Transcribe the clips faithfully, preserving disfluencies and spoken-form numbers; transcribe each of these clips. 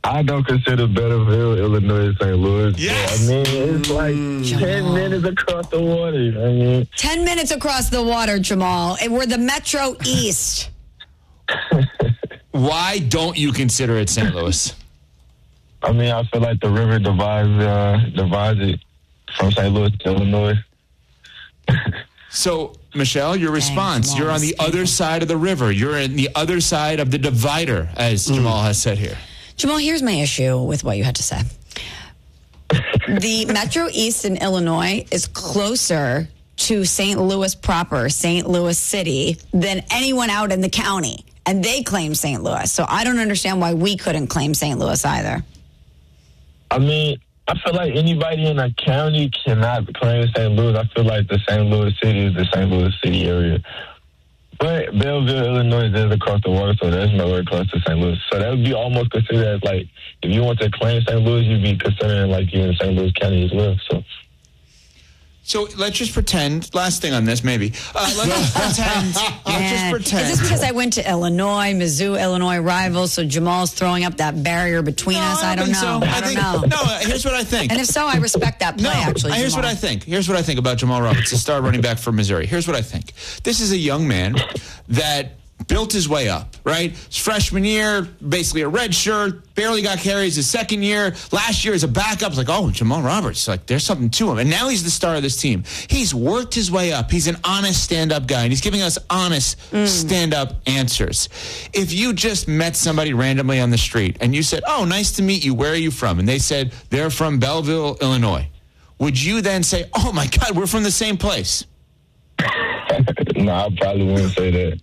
I don't consider Belleville, Illinois, Saint Louis. Yes. I mean, it's like Jamal. ten minutes across the water. I mean, Ten minutes across the water, Jamal. And we're the Metro East. Why don't you consider it Saint Louis? I mean, I feel like the river divides uh, divides it from Saint Louis to Illinois. So, Michelle, your response. Jamal, You're on the speaking. other side of the river. You're in the other side of the divider, as Jamal has said here. Jamal, here's my issue with what you had to say. The Metro East in Illinois is closer to Saint Louis proper, Saint Louis City, than anyone out in the county. And they claim Saint Louis. So I don't understand why we couldn't claim Saint Louis either. I mean, I feel like anybody in a county cannot claim Saint Louis. I feel like the Saint Louis City is the Saint Louis City area. But Belleville, Illinois is across the water, so that's nowhere close to Saint Louis. So that would be almost considered as like, if you want to claim Saint Louis, you'd be considering like you're in Saint Louis County as well. So. So let's just pretend, last thing on this, maybe. Uh, let's just pretend. Let's just And pretend. Is this because I went to Illinois, Mizzou, Illinois rivals, so Jamal's throwing up that barrier between No, us? I don't, think know. So. I, don't think, know. No, here's what I think. And if so, I respect that play, No, actually. here's Jamal. what I think. Here's what I think about Jamal Roberts, the star running back for Missouri. Here's what I think. This is a young man that built his way up, right? His freshman year, basically a red shirt, barely got carries his second year. Last year as a backup, it's like, oh, Jamal Roberts, like there's something to him. And now he's the star of this team. He's worked his way up. He's an honest stand-up guy, and he's giving us honest mm. stand-up answers. If you just met somebody randomly on the street and you said, oh, nice to meet you, where are you from? And they said, they're from Belleville, Illinois. Would you then say, oh, my God, we're from the same place? No, I probably wouldn't say that.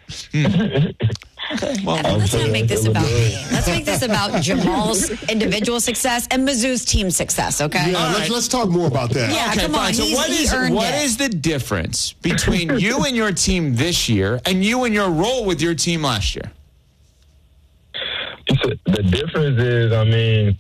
Okay, well, And let's not make this about me. Let's make this about Jamal's individual success and Mizzou's team success, okay? Yeah, let's, right. let's talk more about that. Yeah, okay, come on. fine. So He's- what he is earned what it. is the difference between you and your team this year and you and your role with your team last year? It's a, the difference is, I mean,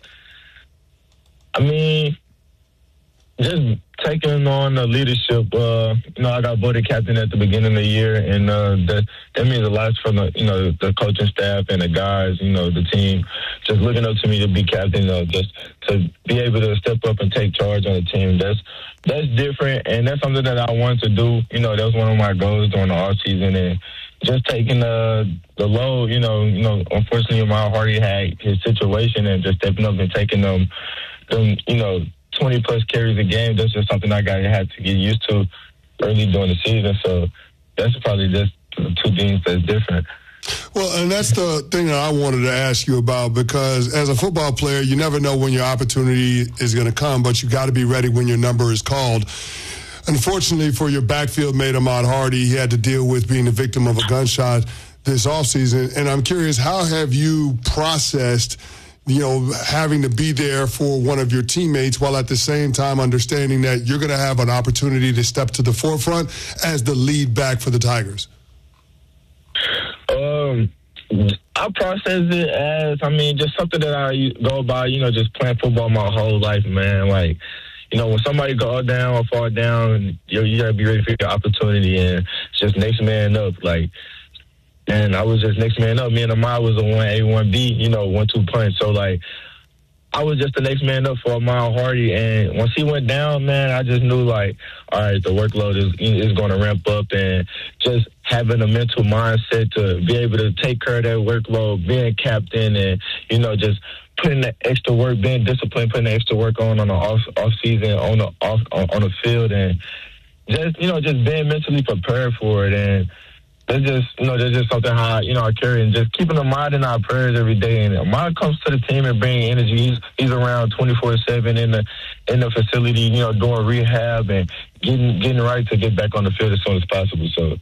I mean, just taking on the leadership. Uh, you know, I got voted captain at the beginning of the year, and uh, that that means a lot for the you know the coaching staff and the guys. You know, the team just looking up to me to be captain. You know, just to be able to step up and take charge on the team. That's that's different, and that's something that I wanted to do. You know, that was one of my goals during the off season, and just taking the the load. You know, you know, unfortunately, Jamal Hardy had his situation, and just stepping up and taking them, them, you know. twenty plus carries a game. That's just something I got had to get used to early during the season. So that's probably just two things that's different. Well, and that's the thing that I wanted to ask you about, because as a football player, you never know when your opportunity is going to come, but you got to be ready when your number is called. Unfortunately for your backfield mate, Ahmad Hardy, he had to deal with being the victim of a gunshot this offseason. And I'm curious, how have you processed you know, having to be there for one of your teammates while at the same time understanding that you're going to have an opportunity to step to the forefront as the lead back for the Tigers? Um, I process it as, I mean, just something that I go by, you know, just playing football my whole life, man. Like, you know, when somebody go down or fall down, you know, you got to be ready for your opportunity, and it's just next man up. Like, and I was just next man up. Me and Ahmad was a one A, one B, you know, one two punch. So, like, I was just the next man up for Ahmad Hardy. And once he went down, man, I just knew, like, all right, the workload is is going to ramp up. And just having a mental mindset to be able to take care of that workload, being captain and, you know, just putting the extra work, being disciplined, putting the extra work on on the off, off season, on the, off, on, on the field. And just, you know, just being mentally prepared for it. And That's just, you know, that's just something how, you know, I carry, and just keeping Ahmad in our prayers every day. And Ahmad comes to the team and bringing energy. He's, he's around twenty-four seven in the in the facility, you know, doing rehab and getting getting right to get back on the field as soon as possible. So,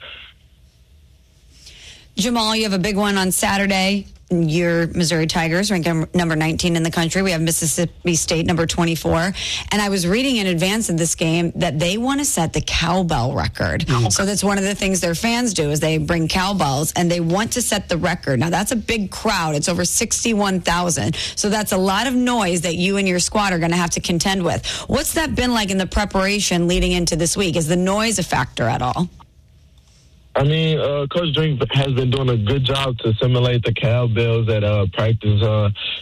Jamal, you have a big one on Saturday. Your Missouri Tigers ranked number nineteen in the country. We have Mississippi State number twenty-four. And I was reading in advance of this game that they want to set the cowbell record. Oh. So that's one of the things their fans do is they bring cowbells and they want to set the record. Now that's a big crowd. It's over sixty-one thousand. So that's a lot of noise that you and your squad are going to have to contend with. What's that been like in the preparation leading into this week? Is the noise a factor at all? I mean, uh, Coach Drink has been doing a good job to simulate the cowbells at uh, practice. Uh,